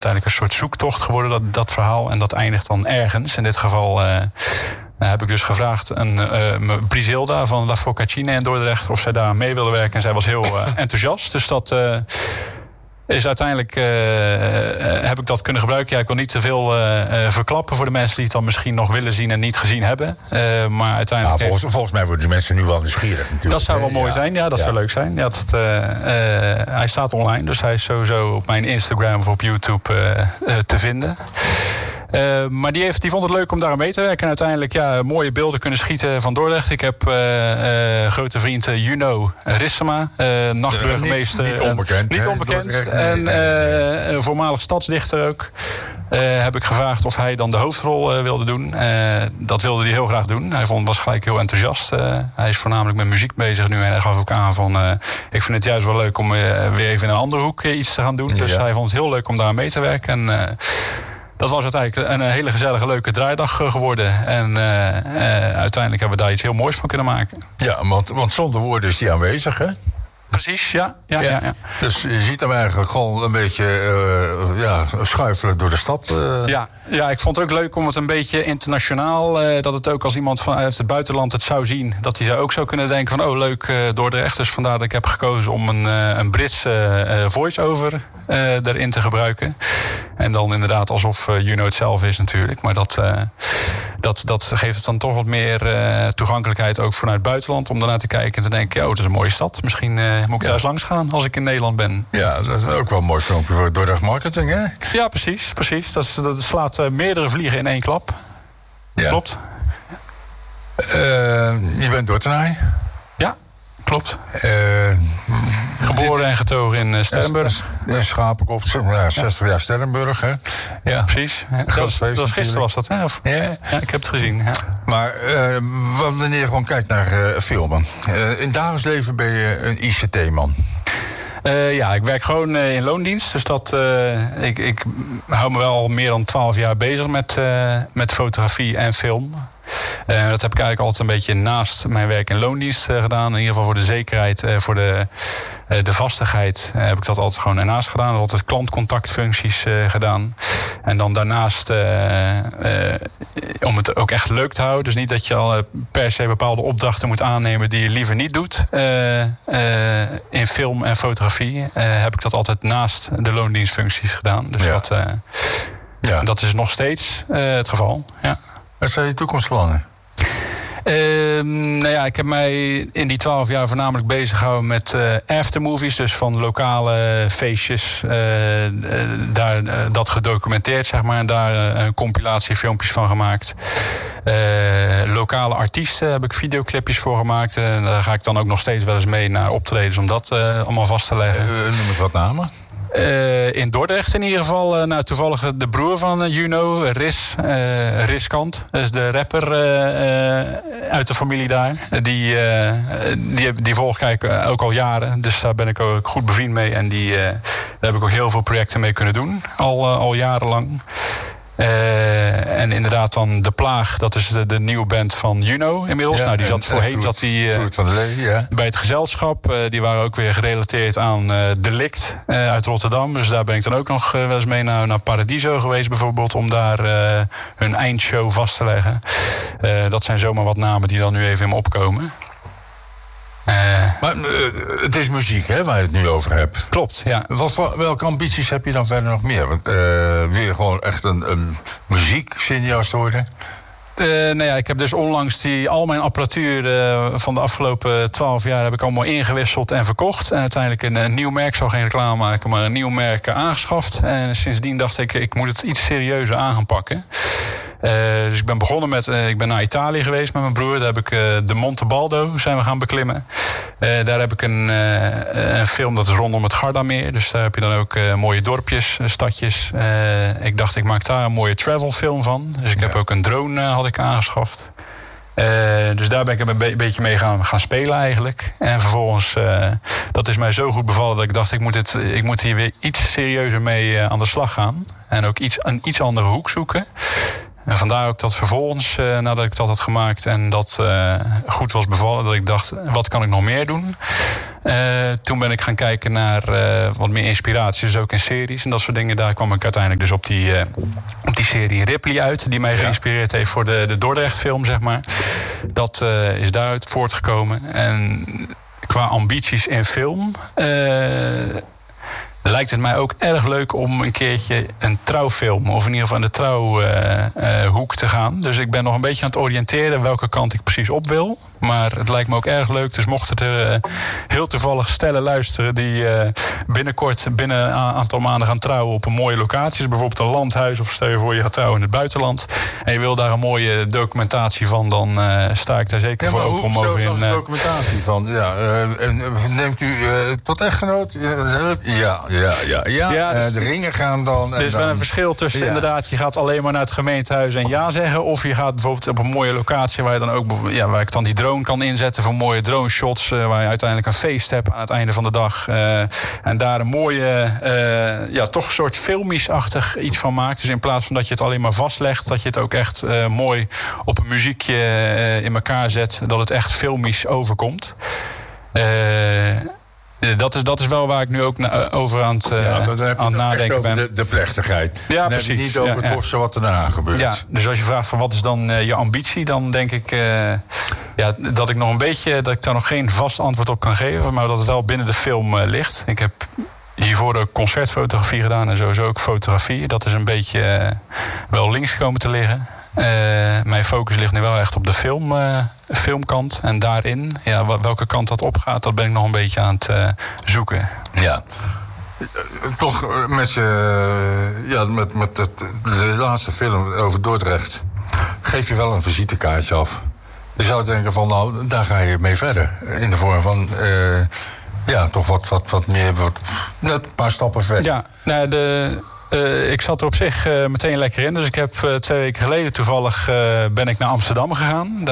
uiteindelijk een soort zoektocht geworden, dat verhaal. En dat eindigt dan ergens. In dit geval heb ik dus gevraagd aan Brisilda van La Focaccine in Dordrecht of zij daar mee wilde werken. En zij was heel enthousiast. Dus dat is uiteindelijk heb ik dat kunnen gebruiken. Ja, ik wil niet te veel verklappen voor de mensen die het dan misschien nog willen zien en niet gezien hebben. Maar uiteindelijk. Volgens mij worden de mensen nu wel nieuwsgierig natuurlijk. Dat zou wel mooi zijn. Ja, dat zou leuk zijn. Ja, hij staat online, dus hij is sowieso op mijn Instagram of op YouTube te vinden. Maar die vond het leuk om daar aan mee te werken. En uiteindelijk mooie beelden kunnen schieten van Dordrecht. Ik heb grote vriend Juno Rissema, nachtburgemeester. Niet onbekend. Niet onbekend. En voormalig stadsdichter ook. Heb ik gevraagd of hij dan de hoofdrol wilde doen. Dat wilde hij heel graag doen. Hij was gelijk heel enthousiast. Hij is voornamelijk met muziek bezig nu. En hij gaf ook aan van, ik vind het juist wel leuk om weer even in een andere hoek iets te gaan doen. Dus hij vond het heel leuk om daar mee te werken. En dat was uiteindelijk een hele gezellige, leuke draaidag geworden. En uiteindelijk hebben we daar iets heel moois van kunnen maken. Ja, want zonder woorden is die aanwezig, hè? Precies, ja. Dus je ziet hem eigenlijk gewoon een beetje schuifelen door de stad. Ja, ik vond het ook leuk om het een beetje internationaal, dat het ook als iemand vanuit het buitenland het zou zien, dat hij ook zou kunnen denken van, leuk, Dordrecht. Dus vandaar dat ik heb gekozen om een Britse voice-over erin te gebruiken. En dan inderdaad alsof Juno het zelf is natuurlijk. Maar dat geeft het dan toch wat meer toegankelijkheid ook vanuit het buitenland. Om daarnaar te kijken en te denken, het is een mooie stad. Misschien moet ik daar eens langs gaan als ik in Nederland ben. Ja, dat is ook wel een mooi filmpje voor Dordrecht Marketing, hè? Ja, precies. Dat slaat meerdere vliegen in één klap. Ja. Klopt. Je bent Dordtenaar? Ja, klopt. Geboren en getogen in Stellenburg. Schapenkop, 60 jaar Stellenburg, hè? Ja, precies. Dat was gisteren was dat, hè? Ja, ik heb het gezien. Ja. Maar wanneer je gewoon kijkt naar filmen. In het dagelijks leven ben je een ICT-man. Ik werk gewoon in loondienst. Dus ik hou me wel al meer dan 12 jaar bezig met fotografie en film. Dat heb ik eigenlijk altijd een beetje naast mijn werk in loondienst gedaan. In ieder geval voor de zekerheid, voor de vastigheid heb ik dat altijd gewoon ernaast gedaan. Altijd klantcontactfuncties gedaan. En dan daarnaast om het ook echt leuk te houden. Dus niet dat je al per se bepaalde opdrachten moet aannemen die je liever niet doet. In film en fotografie heb ik dat altijd naast de loondienstfuncties gedaan. Dus dat is nog steeds het geval. Ja. Wat zijn je toekomstplannen? Ik heb mij in die 12 jaar voornamelijk bezig gehouden met aftermovies. Dus van lokale feestjes. Dat gedocumenteerd, zeg maar. En daar een compilatie filmpjes van gemaakt. Lokale artiesten heb ik videoclipjes voor gemaakt. Daar ga ik dan ook nog steeds wel eens mee naar optredens om dat allemaal vast te leggen. Noem eens wat namen. In Dordrecht in ieder geval. Toevallig de broer van Juno, Riskant. Dat is de rapper uit de familie daar. Die volg ik ook al jaren. Dus daar ben ik ook goed bevriend mee. En daar heb ik ook heel veel projecten mee kunnen doen. Al jarenlang. En inderdaad dan De Plaag, dat is de nieuwe band van Juno inmiddels. Ja, die zat voorheen bij het gezelschap. Die waren ook weer gerelateerd aan Delict uit Rotterdam. Dus daar ben ik dan ook nog wel eens mee naar Paradiso geweest bijvoorbeeld. Om daar hun eindshow vast te leggen. Dat zijn zomaar wat namen die dan nu even in me opkomen. Maar het is muziek, hè, waar je het nu over hebt. Klopt, ja. Welke ambities heb je dan verder nog meer? Want wil je gewoon echt een muziekcineast worden? Ik heb dus onlangs al mijn apparatuur van de afgelopen 12 jaar heb ik allemaal ingewisseld en verkocht. En uiteindelijk een nieuw merk, zou geen reclame maken, maar een nieuw merk aangeschaft. En sindsdien dacht ik moet het iets serieuzer aan gaan pakken. Dus ik ben begonnen ik ben naar Italië geweest met mijn broer. Daar heb ik de Monte Baldo zijn we gaan beklimmen. Daar heb ik een film dat is rondom het Gardameer. Dus daar heb je dan ook mooie dorpjes, stadjes. Ik dacht, ik maak daar een mooie travelfilm van. Dus ik heb ook een drone had ik aangeschaft. Dus daar ben ik een beetje mee gaan spelen eigenlijk. En vervolgens, dat is mij zo goed bevallen dat ik dacht, ik moet hier weer iets serieuzer mee aan de slag gaan. En ook een iets andere hoek zoeken. En vandaar ook dat vervolgens, nadat ik dat had gemaakt en dat goed was bevallen, dat ik dacht, wat kan ik nog meer doen? Toen ben ik gaan kijken naar wat meer inspiratie, dus ook in series en dat soort dingen. Daar kwam ik uiteindelijk dus op die serie Ripley uit, die mij geïnspireerd heeft voor de Dordrecht film, zeg maar. Dat is daaruit voortgekomen. En qua ambities in film lijkt het mij ook erg leuk om een keertje een trouwfilm, of in ieder geval in de trouwhoek te gaan. Dus ik ben nog een beetje aan het oriënteren welke kant ik precies op wil. Maar het lijkt me ook erg leuk. Dus mochten er heel toevallig stellen luisteren die binnen een aantal maanden gaan trouwen op een mooie locatie. Dus bijvoorbeeld een landhuis, of stel je voor je gaat trouwen in het buitenland. En je wil daar een mooie documentatie van, dan sta ik daar zeker voor open om over in. Een documentatie van, neemt u tot echtgenoot? Ja. De ringen gaan dan. Er is wel een verschil tussen inderdaad, je gaat alleen maar naar het gemeentehuis en ja zeggen. Of je gaat bijvoorbeeld op een mooie locatie waar je dan ook, waar ik dan die drone kan inzetten voor mooie drone shots, waar je uiteindelijk een feest hebt aan het einde van de dag. En daar een mooie, toch een soort filmisch-achtig iets van maakt. Dus in plaats van dat je het alleen maar vastlegt, dat je het ook echt mooi op een muziekje in elkaar zet, dat het echt filmisch overkomt. Dat is wel waar ik nu ook over aan het nadenken ben. De plechtigheid. Ja, precies. Heb je niet over het kosten wat daarna gebeurt. Ja, dus als je vraagt van wat is dan je ambitie, dan denk ik dat ik nog een beetje, dat ik daar nog geen vast antwoord op kan geven, maar dat het wel binnen de film ligt. Ik heb hiervoor ook concertfotografie gedaan en sowieso ook fotografie. Dat is een beetje wel links gekomen te liggen. Mijn focus ligt nu wel echt op de filmkant. En daarin, welke kant dat opgaat, dat ben ik nog een beetje aan het zoeken. Ja. Toch met de laatste film over Dordrecht geef je wel een visitekaartje af. Je zou denken van, nou, daar ga je mee verder. In de vorm van, toch wat meer, net een paar stappen verder. Ja, ik zat er op zich meteen lekker in. Dus ik heb 2 weken geleden toevallig ben ik naar Amsterdam gegaan.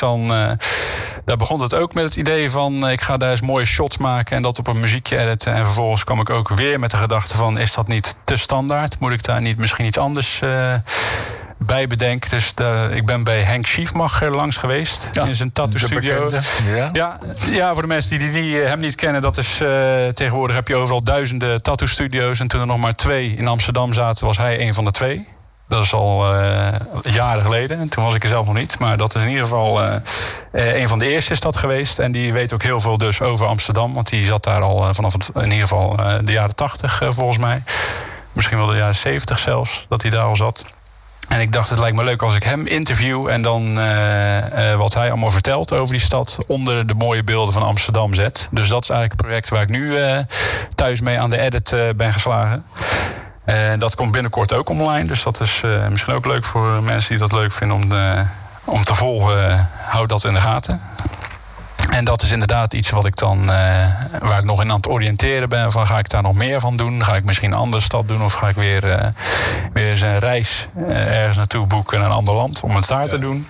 Daar begon het ook met het idee van, ik ga daar eens mooie shots maken en dat op een muziekje editen. En vervolgens kwam ik ook weer met de gedachte van, is dat niet te standaard? Moet ik daar niet misschien iets anders bij bedenken? Dus ik ben bij Henk Schiefmacher langs geweest in zijn tattoo studio. Ja, voor de mensen die hem niet kennen, dat is tegenwoordig heb je overal duizenden tattoo studio's. En toen er nog maar 2 in Amsterdam zaten, was hij een van de 2. Dat is al jaren geleden. En toen was ik er zelf nog niet. Maar dat is in ieder geval een van de eerste is dat geweest. En die weet ook heel veel dus over Amsterdam. Want die zat daar al vanaf in ieder geval de jaren 80 volgens mij. Misschien wel de jaren 70 zelfs, dat hij daar al zat. En ik dacht, het lijkt me leuk als ik hem interview en dan wat hij allemaal vertelt over die stad onder de mooie beelden van Amsterdam zet. Dus dat is eigenlijk het project waar ik nu thuis mee aan de edit ben geslagen. En dat komt binnenkort ook online. Dus dat is misschien ook leuk voor mensen die dat leuk vinden om te volgen. Hou dat in de gaten. En dat is inderdaad iets wat ik dan, waar ik nog in aan het oriënteren ben. Van, ga ik daar nog meer van doen? Ga ik misschien een andere stad doen? Of ga ik weer eens een reis ergens naartoe boeken in een ander land om het daar te doen?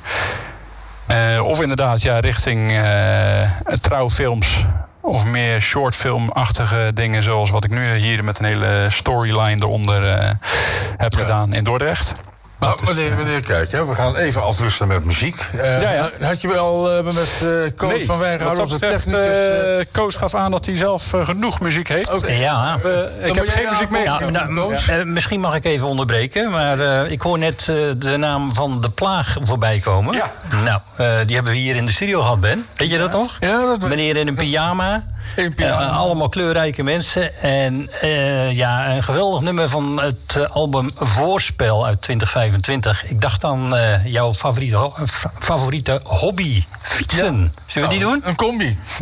Of inderdaad, richting trouwfilms. Of meer shortfilmachtige dingen zoals wat ik nu hier met een hele storyline eronder heb gedaan in Dordrecht. Meneer Kijk, we gaan even afwisselen met muziek. Had je wel met Koos van Wijngaarden als technicus? Koos gaf aan dat hij zelf genoeg muziek heeft. Okay. Ja. Ik heb geen muziek mee. Misschien mag ik even onderbreken, maar ik hoor net de naam van De Plaag voorbij komen. Ja. Nou, die hebben we hier in de studio gehad, Ben. Weet je dat nog? Ja, dat meneer in een pyjama. Allemaal kleurrijke mensen. En een geweldig nummer van het album Voorspel uit 2025. Ik dacht aan jouw favoriete hobby, fietsen. Zullen we die doen? Een combi.